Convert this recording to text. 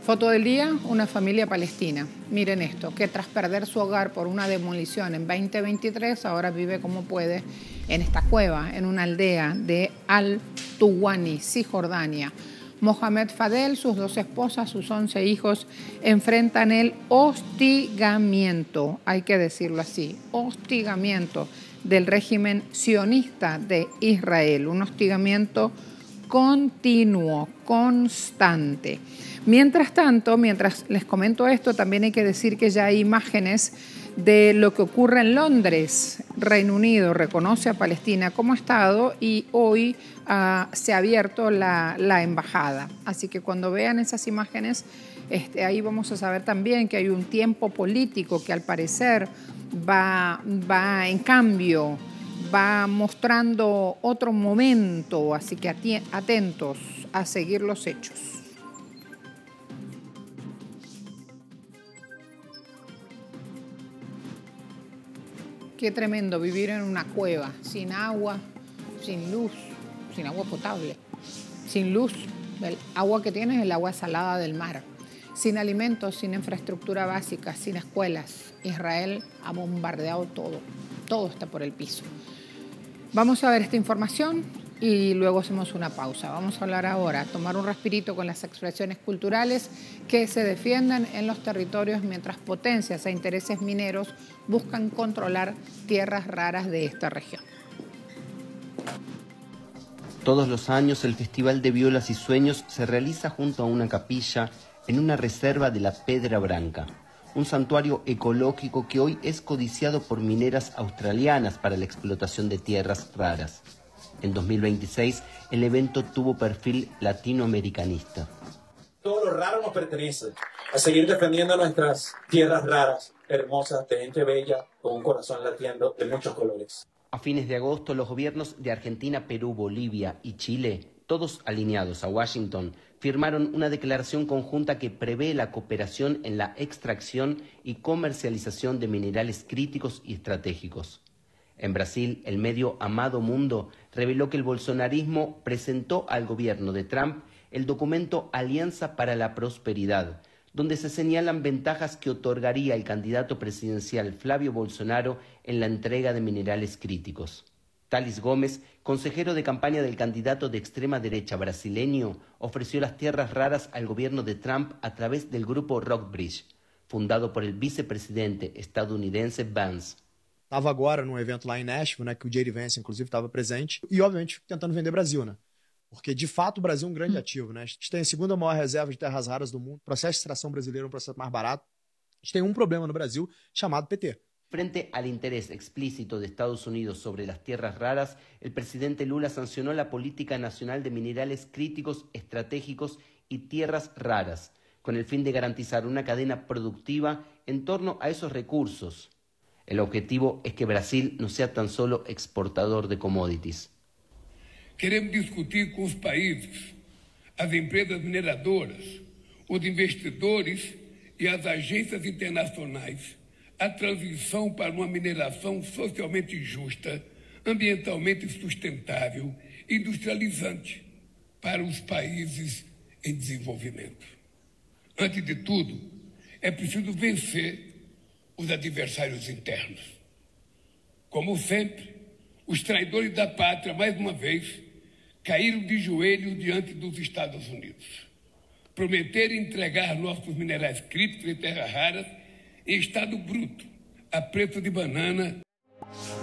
Foto del día, una familia palestina. Miren esto, que tras perder su hogar por una demolición en 2023, ahora vive como puede en esta cueva, en una aldea de Al-Tuwani, Cisjordania. Mohamed Fadel, sus 2 esposas, sus 11 hijos, enfrentan el hostigamiento, hay que decirlo así, hostigamiento del régimen sionista de Israel, un hostigamiento continuo, constante. Mientras tanto, mientras les comento esto, también hay que decir que ya hay imágenes de lo que ocurre en Londres. Reino Unido reconoce a Palestina como Estado y hoy se ha abierto la embajada. Así que cuando vean esas imágenes, ahí vamos a saber también que hay un tiempo político que al parecer va en cambio, va mostrando otro momento, así que atentos a seguir los hechos. Qué tremendo vivir en una cueva, sin agua, sin luz, sin agua potable, sin luz. El agua que tienes es el agua salada del mar, sin alimentos, sin infraestructura básica, sin escuelas. Israel ha bombardeado todo, todo está por el piso. Vamos a ver esta información y luego hacemos una pausa. Vamos a hablar ahora, tomar un respirito con las expresiones culturales que se defienden en los territorios mientras potencias e intereses mineros buscan controlar tierras raras de esta región. Todos los años el Festival de Violas y Sueños se realiza junto a una capilla en una reserva de la Pedra Branca, un santuario ecológico que hoy es codiciado por mineras australianas para la explotación de tierras raras. En 2026, el evento tuvo perfil latinoamericanista. Todo lo raro nos pertenece. A seguir defendiendo nuestras tierras raras, hermosas, de gente bella, con un corazón latiendo de muchos colores. A fines de agosto, los gobiernos de Argentina, Perú, Bolivia y Chile, todos alineados a Washington, firmaron una declaración conjunta que prevé la cooperación en la extracción y comercialización de minerales críticos y estratégicos. En Brasil, el medio Amado Mundo reveló que el bolsonarismo presentó al gobierno de Trump el documento Alianza para la Prosperidad, donde se señalan ventajas que otorgaría el candidato presidencial Flavio Bolsonaro en la entrega de minerales críticos. Thales Gómez, consejero de campaña del candidato de extrema derecha brasileño, ofreció las tierras raras al gobierno de Trump a través del grupo Rockbridge, fundado por el vicepresidente estadounidense Vance. Estava agora num evento lá em Nashville, né, que o J.D. Vance, inclusive, estava presente, e, obviamente, tentando vender Brasil, né? Porque, de fato, o Brasil é um grande ativo, né? A gente tem a segunda maior reserva de terras raras do mundo, o processo de extração brasileiro é um processo mais barato. A gente tem um problema no Brasil chamado PT. Frente al interés explícito de Estados Unidos sobre las tierras raras, el presidente Lula sancionó la Política Nacional de Minerales Críticos, Estratégicos y Tierras Raras, con el fin de garantizar una cadena productiva en torno a esos recursos. El objetivo es que Brasil no sea tan solo exportador de commodities. Queremos discutir com os países, as empresas mineradoras, os investidores e as agências internacionais a transição para uma mineração socialmente justa, ambientalmente sustentável e industrializante para os países em desenvolvimento. Antes de tudo, é preciso vencer os adversários internos. Como sempre, os traidores da pátria, mais uma vez, caíram de joelhos diante dos Estados Unidos. Prometeram entregar nossos minerais críticos e terras raras em estado bruto, a preço de banana.